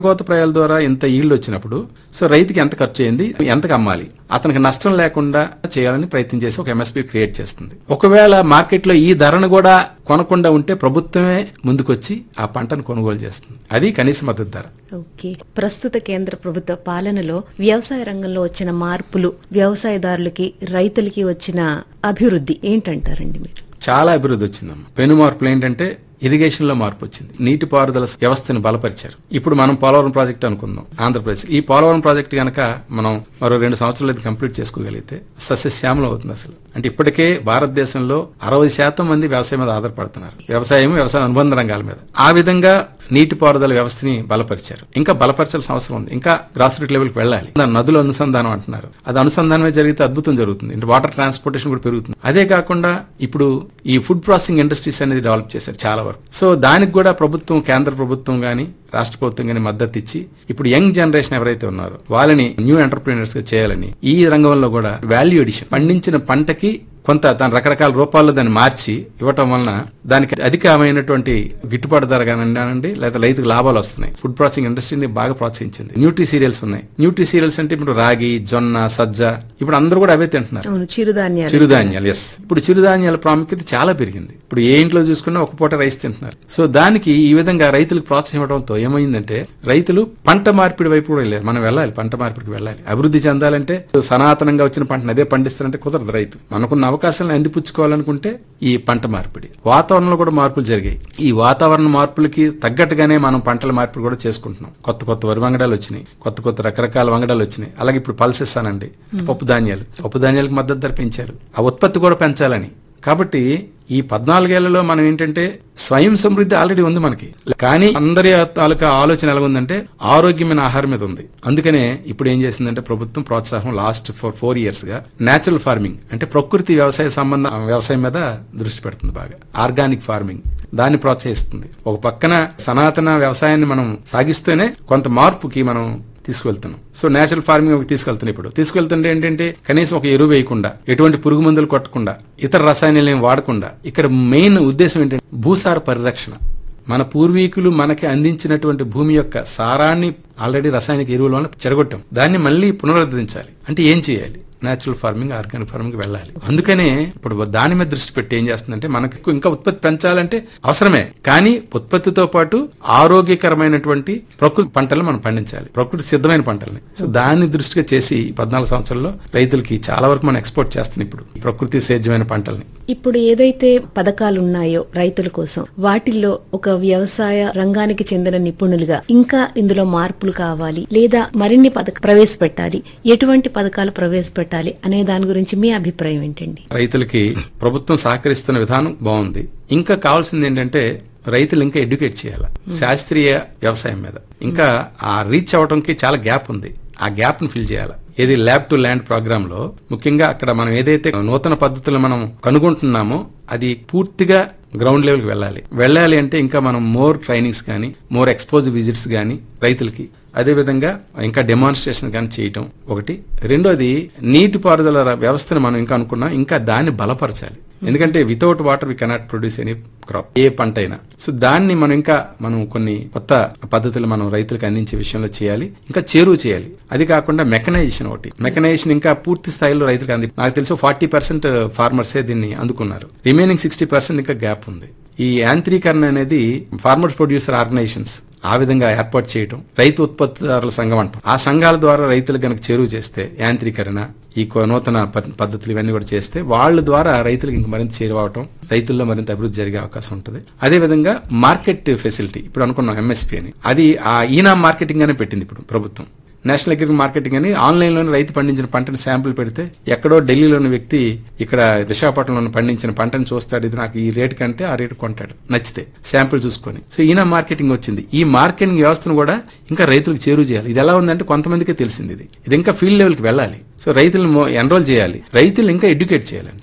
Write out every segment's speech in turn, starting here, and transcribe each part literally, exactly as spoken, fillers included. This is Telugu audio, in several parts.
కోత ప్రయాల ద్వారా ఇంత ఈల్డ్ వచ్చినప్పుడు సో రైతుకి ఎంత ఖర్చు అయింది, ఎంతకు అమ్మాలి, అతనికి నష్టం లేకుండా చేయాలని ప్రయత్నం చేసి ఒక ఎంఎస్పీ క్రియేట్ చేస్తుంది. ఒకవేళ మార్కెట్ లో ఈ ధరను కూడా కొనకుండా ఉంటే ప్రభుత్వమే ముందుకొచ్చి ఆ పంటను కొనుగోలు చేస్తుంది. అది కనీస మద్దతు ధర. ఓకే, ప్రస్తుత కేంద్ర ప్రభుత్వ పాలనలో వ్యవసాయ రంగంలో వచ్చిన మార్పులు, వ్యవసాయదారులకి రైతులకి వచ్చిన అభివృద్ధి ఏంటంటారండి మీరు? చాలా అభివృద్ధి వచ్చిందమ్మా. పెను మార్పులు ఏంటంటే ఇరిగేషన్ లో మార్పు వచ్చింది. నీటిపారుదల వ్యవస్థను బలపరిచారు. ఇప్పుడు మనం పోలవరం ప్రాజెక్ట్ అనుకుందాం ఆంధ్రప్రదేశ్. ఈ పోలవరం ప్రాజెక్ట్ గనక మనం మరో రెండు సంవత్సరాలు అయితే కంప్లీట్ చేసుకోగలిగితే సస్యశ్యామలం అవుతుంది. అసలు అంటే ఇప్పటికే భారతదేశంలో అరవై శాతం మంది వ్యవసాయం మీద ఆధారపడుతున్నారు. వ్యవసాయం, వ్యవసాయ అనుబంధ రంగాల మీద. ఆ విధంగా నీటిపారుదల వ్యవస్థని బలపరిచారు. ఇంకా బలపరచాల్సిన అవసరం ఉంది. ఇంకా గ్రాస్ రూట్ లెవెల్కి వెళ్ళాలి. నదుల అనుసంధానం అంటున్నారు. అది అనుసంధానమే జరిగితే అద్భుతం జరుగుతుంది. అంటే వాటర్ ట్రాన్స్పోర్టేషన్ కూడా పెరుగుతుంది. అదే కాకుండా ఇప్పుడు ఈ ఫుడ్ ప్రాసెసింగ్ ఇండస్ట్రీస్ అనేది డెవలప్ చేశారు చాలా వరకు. సో దానికి కూడా ప్రభుత్వం, కేంద్ర ప్రభుత్వం గానీ రాష్ట్ర ప్రభుత్వం గానీ మద్దతు ఇచ్చి ఇప్పుడు యంగ్ జనరేషన్ ఎవరైతే ఉన్నారో వాళ్ళని న్యూ ఎంటర్ప్రీనర్స్ గా చేయాలని ఈ రంగంలో కూడా వాల్యూ ఎడిషన్, పండించిన పంటకి కొంత దాని రకరకాల రూపాల్లో దాన్ని మార్చి ఇవ్వటం వలన దానికి అధికమైనటువంటి గిట్టుబాటు ధర కానివ్వండి, లేదా రైతుకు లాభాలు వస్తున్నాయి. ఫుడ్ ప్రాసెసింగ్ ఇండస్ట్రీని బాగా ప్రోత్సహించింది. న్యూట్రీ సీరియల్స్ ఉన్నాయి. న్యూట్రీ సీరియల్స్ అంటే ఇప్పుడు రాగి, జొన్న, సజ్జ, ఇప్పుడు అందరూ కూడా అవే తింటున్నారు. చిరుధాన్యాలు చిరుధాన్యాలు ఎస్ ఇప్పుడు చిరుధాన్యాల ప్రాముఖ్యత చాలా పెరిగింది. ఇప్పుడు ఏ ఇంట్లో చూసుకున్నా ఒక పూట రైస్ తింటున్నారు. సో దానికి ఈ విధంగా రైతులకు ప్రోత్సాహం ఇవ్వడంతో ఏమైందంటే రైతులు పంట మార్పిడి వైపు కూడా వెళ్ళారు. మనం వెళ్ళాలి, పంట మార్పిడికి వెళ్ళాలి. అభివృద్ధి చెందాలంటే సనాతనంగా వచ్చిన పంటను అదే పండిస్తారంటే కుదరదు. రైతు మనకున్న అవకాశాలను అందిపుచ్చుకోవాలనుకుంటే ఈ పంట మార్పిడి. వాతావరణంలో కూడా మార్పులు జరిగాయి. ఈ వాతావరణ మార్పులకి తగ్గట్టుగానే మనం పంటల మార్పిడి కూడా చేసుకుంటున్నాం. కొత్త కొత్త వరి వంగడాలు వచ్చినాయి, కొత్త కొత్త రకరకాల వంగడాలు వచ్చినాయి. అలాగే ఇప్పుడు పల్సెస్ అనండి, పప్పు ధాన్యాలు, పప్పు ధాన్యాలకు మద్దతు ధర పెంచారు. ఆ ఉత్పత్తి కూడా పెంచాలని. కాబట్టి ఈ పద్నాలుగేళ్లలో మనం ఏంటంటే స్వయం సమృద్ధి ఆల్రెడీ ఉంది మనకి. కానీ అందరి తాలూకా ఆలోచన ఎలా ఉందంటే ఆరోగ్యమైన ఆహారం మీద ఉంది. అందుకనే ఇప్పుడు ఏం చేసిందంటే ప్రభుత్వం ప్రోత్సాహం లాస్ట్ ఫోర్ ఫోర్ ఇయర్స్ గా నేచురల్ ఫార్మింగ్ అంటే ప్రకృతి వ్యవసాయ సంబంధ వ్యవసాయం మీద దృష్టి పెడుతుంది. బాగా ఆర్గానిక్ ఫార్మింగ్ దాన్ని ప్రోత్సహిస్తుంది. ఒక పక్కన సనాతన వ్యవసాయాన్ని మనం సాగిస్తూనే కొంత మార్పుకి మనం తీసుకువెళ్తున్నాం. సో నేచురల్ ఫార్మింగ్ తీసుకెళ్తున్నాం. ఇప్పుడు తీసుకెళ్తుంటే ఏంటంటే కనీసం ఒక ఎరువు వేయకుండా, ఎటువంటి పురుగు మందులు కొట్టకుండా, ఇతర రసాయనాలు ఏం వాడకుండా, ఇక్కడ మెయిన్ ఉద్దేశం ఏంటంటే భూసార పరిరక్షణ. మన పూర్వీకులు మనకి అందించినటువంటి భూమి యొక్క సారాన్ని ఆల్రెడీ రసాయనిక ఎరువుల వల్ల చెడగొట్టాం. దాన్ని మళ్ళీ పునరుద్ధరించాలి. అంటే ఏం చేయాలి? నేచురల్ ఫార్మింగ్, ఆర్గానిక్ ఫార్మింగ్ వెళ్ళాలి. అందుకనే ఇప్పుడు దాని మీద దృష్టి పెట్టి ఏం చేస్తుందంటే మనకు ఇంకా ఉత్పత్తి పెంచాలంటే అవసరమే, కానీ ఉత్పత్తితో పాటు ఆరోగ్యకరమైనటువంటి ప్రకృతి పంటలు మనం పండించాలి, ప్రకృతి సిద్ధమైన పంటల్ని. సో దాన్ని దృష్టిగా చేసి పద్నాలుగు సంవత్సరాల్లో రైతులకి చాలా వరకు మనం ఎక్స్పోర్ట్ చేస్తున్నాం ఇప్పుడు ప్రకృతి సేద్యమైన పంటల్ని. ఇప్పుడు ఏదైతే పథకాలు ఉన్నాయో రైతుల కోసం, వాటిల్లో ఒక వ్యవసాయ రంగానికి చెందిన నిపుణులుగా ఇంకా ఇందులో మార్పులు కావాలి లేదా మరిన్ని పథకాలు ప్రవేశపెట్టాలి, ఎటువంటి పథకాలు ప్రవేశపెట్టాలి అనే దాని గురించి మీ అభిప్రాయం ఏంటండి? రైతులకి ప్రభుత్వం సహకరిస్తున్న విధానం బాగుంది. ఇంకా కావాల్సింది ఏంటంటే రైతులు ఇంకా ఎడ్యుకేట్ చేయాలి శాస్త్రీయ వ్యవసాయం మీద. ఇంకా ఆ రీచ్ అవడానికి చాలా గ్యాప్ ఉంది. ఆ గ్యాప్ ను ఫిల్ చేయాలి. ఏది ల్యాబ్ టు ల్యాండ్ ప్రోగ్రామ్ లో ముఖ్యంగా అక్కడ మనం ఏదైతే నూతన పద్ధతులు మనం కనుగొంటున్నామో అది పూర్తిగా గ్రౌండ్ లెవెల్కి వెళ్ళాలి. వెళ్ళాలి అంటే ఇంకా మనం మోర్ ట్రైనింగ్స్ కానీ, మోర్ ఎక్స్పోజ్ విజిట్స్ కానీ రైతులకి, అదే విధంగా ఇంకా డెమాన్స్ట్రేషన్ కానీ చేయటం ఒకటి. రెండోది నీటిపారుదల వ్యవస్థను మనం ఇంకా అనుకున్నాం, ఇంకా దాన్ని బలపరచాలి. ఎందుకంటే without water we cannot produce any crop, ఏ పంట అయినా. సో దాన్ని మనం ఇంకా మనం కొన్ని కొత్త పద్ధతులు మనం రైతులకు అందించే విషయంలో చేయాలి. ఇంకా చేరువ చేయాలి. అది కాకుండా మెకనైజేషన్ ఒకటి. మెకనైజేషన్ ఇంకా పూర్తి స్థాయిలో రైతులకు అంది. నాకు తెలిసి ఫార్టీ పర్సెంట్ ఫార్మర్సే దీన్ని అందుకున్నారు. రిమైనింగ్ సిక్స్టీ పర్సెంట్ ఇంకా గ్యాప్ ఉంది. ఈ యాంత్రీకరణ అనేది ఫార్మర్ ప్రొడ్యూసర్ ఆర్గనైజేషన్స్ ఆ విధంగా ఏర్పాటు చేయడం, రైతు ఉత్పత్తిదారుల సంఘం అంటాం, ఆ సంఘాల ద్వారా రైతులు గనక చేరువ చేస్తే యాంత్రీకరణ, ఈ నూతన పద్ధతులు ఇవన్నీ కూడా చేస్తే వాళ్ళ ద్వారా రైతులకు ఇంక మరింత చేరువవటం, రైతుల్లో మరింత అభివృద్ధి జరిగే అవకాశం ఉంటుంది. అదే విధంగా మార్కెట్ ఫెసిలిటీ ఇప్పుడు అనుకున్నాం ఎంఎస్పీ అని, అది ఆ ఈనా మార్కెటింగ్ అనే పెట్టింది ఇప్పుడు ప్రభుత్వం. నేషనల్ అగ్రికల్చర్ మార్కెటింగ్ అని ఆన్లైన్ లోనే రైతు పండించిన పంటని శాంపుల్ పెడితే ఎక్కడో ఢిల్లీలోని వ్యక్తి ఇక్కడ విశాఖపట్నంలో పండించిన పంటను చూస్తాడు, ఇది నాకు ఈ రేటు కంటే ఆ రేటు కొంటాడు నచ్చితే శాంపుల్ చూసుకొని. సో ఈయన మార్కెటింగ్ వచ్చింది. ఈ మార్కెటింగ్ వ్యవస్థను కూడా ఇంకా రైతులకు చేరువ చేయాలి. ఇది ఎలా ఉందంటే కొంతమందికే తెలిసింది. ఇది ఇది ఇంకా ఫీల్డ్ లెవెల్కి వెళ్ళాలి. సో రైతులను ఎన్రోల్ చేయాలి, రైతులు ఇంకా ఎడ్యుకేట్ చేయాలండి.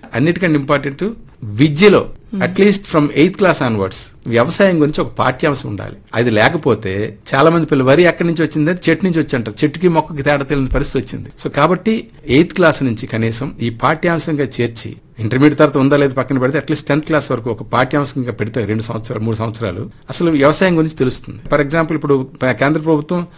అన్నిటికంటే ఇంపార్టెంట్ విద్యలో at least from eighth class onwards వ్యవసాయం గురించి ఒక పాఠ్యాంశం ఉండాలి. అది లేకపోతే చాలా మంది పిల్లలు వరి ఎక్కడి నుంచి వచ్చింది చెట్టు నుంచి వచ్చి అంటారు, చెట్టుకి మొక్కకి తేడా తెలియని పరిస్థితి వచ్చింది. సో కాబట్టి ఎయిత్ క్లాస్ నుంచి కనీసం ఈ పాఠ్యాంశంగా చేర్చి ఇంటర్మీడియట్ తర్వాత ఉందా లేదు పక్కన పెడితే అట్లీస్ట్ టెన్త్ క్లాస్ వరకు ఒక పాఠ్యాంశంగా పెడితే రెండు సంవత్సరాలు మూడు సంవత్సరాలు అసలు వ్యవసాయం గురించి తెలుస్తుంది. ఫర్ ఎగ్జాంపుల్ ఇప్పుడు కేంద్ర ప్రభుత్వం